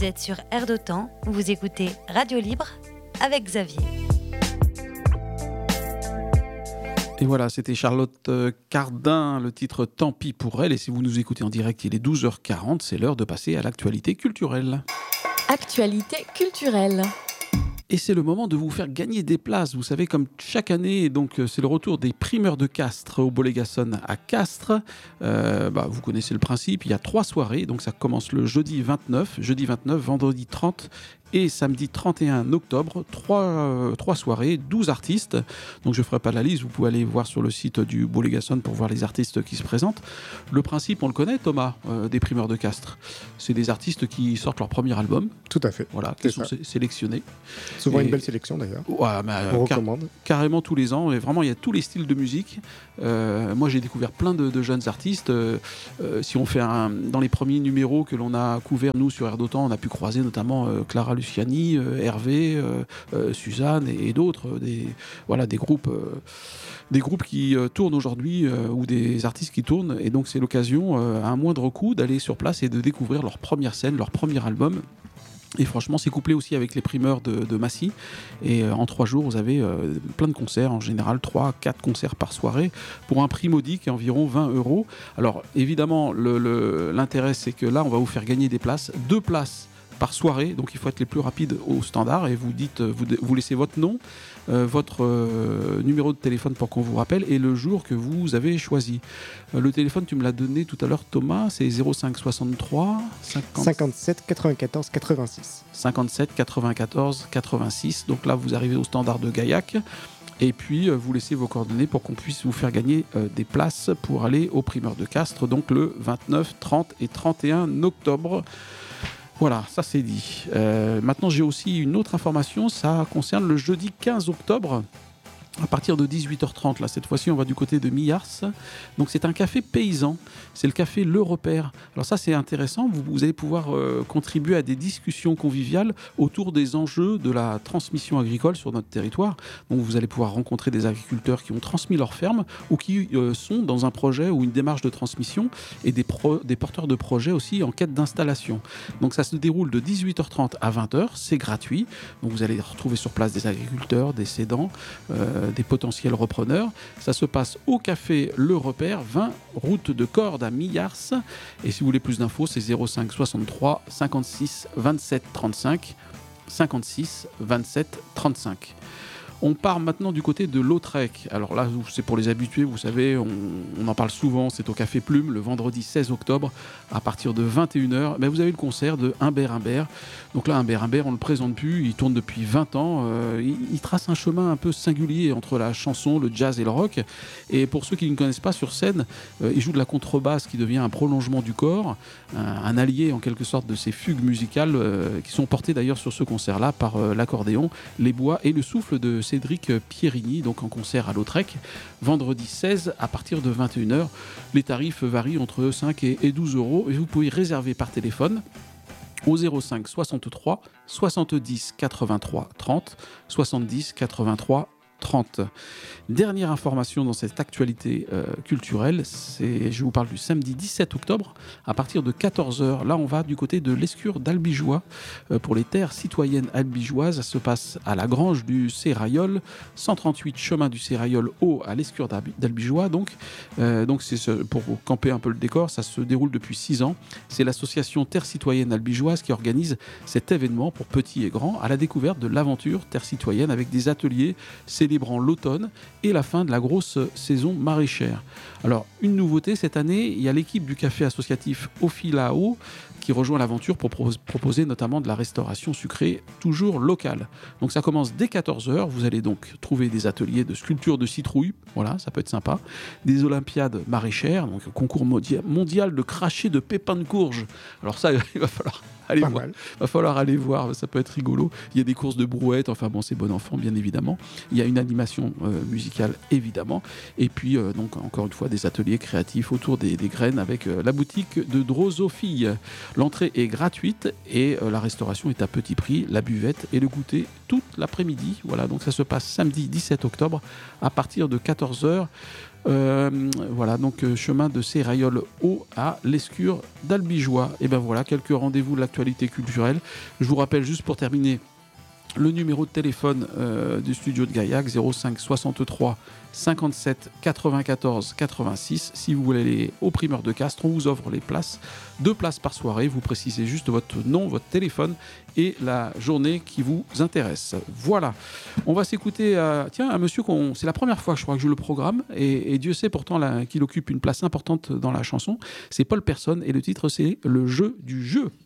Vous êtes sur Air d'Otan, vous écoutez Radio Libre avec Xavier. Et voilà, c'était Charlotte Cardin, le titre Tant pis pour elle. Et si vous nous écoutez en direct, il est 12h40, c'est l'heure de passer à l'actualité culturelle. Actualité culturelle. Et c'est le moment de vous faire gagner des places. Vous savez, comme chaque année, donc c'est le retour des primeurs de Castres au Bolégason à Castres. Vous connaissez le principe, il y a 3 soirées. Donc ça commence le jeudi 29, vendredi 30 et samedi 31 octobre. 3 soirées, 12 artistes. Donc je ne ferai pas la liste, vous pouvez aller voir sur le site du Bolégason pour voir les artistes qui se présentent. Le principe, on le connaît, Thomas, des primeurs de Castres. C'est des artistes qui sortent leur premier album. Tout à fait. Voilà, qui sont sélectionnés. Souvent une belle sélection d'ailleurs. Ouais, on recommande. Carrément tous les ans. Et vraiment, il y a tous les styles de musique. Moi, j'ai découvert plein de jeunes artistes. Si on fait dans les premiers numéros que l'on a couverts, nous, sur Air d'Otan, on a pu croiser notamment Clara Luciani, Hervé, Suzanne et d'autres. Des groupes qui tournent aujourd'hui ou des artistes qui tournent. Et donc, c'est l'occasion, à un moindre coût, d'aller sur place et de découvrir leur première scène, leur premier album. Et franchement, c'est couplé aussi avec les primeurs de Massy. Et en 3 jours, vous avez plein de concerts, en général 3-4 concerts par soirée, pour un prix modique, environ 20 €. Alors évidemment, l'intérêt, c'est que là, on va vous faire gagner des places, 2 places par soirée, donc il faut être les plus rapides au standard, et vous laissez votre nom, votre numéro de téléphone pour qu'on vous rappelle, et le jour que vous avez choisi. Le téléphone, tu me l'as donné tout à l'heure, Thomas, c'est 05 63 57 94 86. 57 94 86, donc là vous arrivez au standard de Gaillac. Et puis, vous laissez vos coordonnées pour qu'on puisse vous faire gagner des places pour aller aux primeurs de Castres, donc le 29, 30 et 31 octobre. Voilà, ça c'est dit. Maintenant, j'ai aussi une autre information, ça concerne le jeudi 15 octobre. À partir de 18h30, là, cette fois-ci, on va du côté de Millars. Donc, c'est un café paysan. C'est le café Le Repère. Alors ça, c'est intéressant. Vous allez pouvoir contribuer à des discussions conviviales autour des enjeux de la transmission agricole sur notre territoire. Donc, vous allez pouvoir rencontrer des agriculteurs qui ont transmis leur ferme ou qui sont dans un projet ou une démarche de transmission et des porteurs de projets aussi en quête d'installation. Donc, ça se déroule de 18h30 à 20h. C'est gratuit. Donc, vous allez retrouver sur place des agriculteurs, des cédants, des potentiels repreneurs. Ça se passe au café Le Repère, 20 route de Cordes à Millars. Et si vous voulez plus d'infos, c'est 05 63 56 27 35 56 27 35. On part maintenant du côté de Lautrec. Alors là, c'est pour les habitués, vous savez, on en parle souvent, c'est au Café Plume, le vendredi 16 octobre, à partir de 21h. Mais vous avez le concert de Humbert. Donc là, Humbert, on ne le présente plus, il tourne depuis 20 ans. Il trace un chemin un peu singulier entre la chanson, le jazz et le rock. Et pour ceux qui ne connaissent pas, sur scène, il joue de la contrebasse qui devient un prolongement du corps, un allié en quelque sorte de ces fugues musicales qui sont portées d'ailleurs sur ce concert-là par l'accordéon, les bois et le souffle de Cédric Pierini, donc en concert à Lautrec, vendredi 16 à partir de 21h. Les tarifs varient entre 5 et 12 € et vous pouvez réserver par téléphone au 05 63 70 83 30 70 83 30. Dernière information dans cette actualité culturelle, je vous parle du samedi 17 octobre, à partir de 14h. Là, on va du côté de l'Escure d'Albigeois pour les terres citoyennes albigeoises. Ça se passe à la Grange du Séraillol, 138 chemin du Séraillol haut à l'Escure d'Albigeois. Donc c'est pour camper un peu le décor, ça se déroule depuis 6 ans. C'est l'association Terre citoyenne albigeoise qui organise cet événement pour petits et grands à la découverte de l'aventure Terre citoyenne avec des ateliers célébrant l'automne et la fin de la grosse saison maraîchère. Alors, une nouveauté cette année, il y a l'équipe du café associatif Ofilao qui rejoint l'aventure pour proposer notamment de la restauration sucrée toujours locale. Donc ça commence dès 14h, vous allez donc trouver des ateliers de sculpture de citrouilles, voilà, ça peut être sympa, des olympiades maraîchères, donc un concours mondial de cracher de pépins de courge. Alors ça, il va falloir aller voir, ça peut être rigolo. Il y a des courses de brouettes, enfin bon, c'est bon enfant bien évidemment. Il y a une animation musicale évidemment, et puis donc encore une fois des ateliers créatifs autour des graines avec la boutique de Drosophile. L'entrée est gratuite et la restauration est à petit prix, la buvette et le goûter toute l'après-midi. Voilà, donc ça se passe samedi 17 octobre à partir de 14h. Voilà, donc chemin de Sérailleul haut à l'Escure d'Albigeois. Et ben voilà, quelques rendez-vous de l'actualité culturelle. Je vous rappelle juste pour terminer le numéro de téléphone du studio de Gaillac, 05 63 57 94 86. Si vous voulez aller au primeur de Castres, on vous offre les places, 2 places par soirée. Vous précisez juste votre nom, votre téléphone et la journée qui vous intéresse. Voilà. On va s'écouter un monsieur c'est la première fois que je crois que je joue le programme et Dieu sait pourtant qu'il occupe une place importante dans la chanson. C'est Paul Personne et le titre c'est Le jeu du jeu.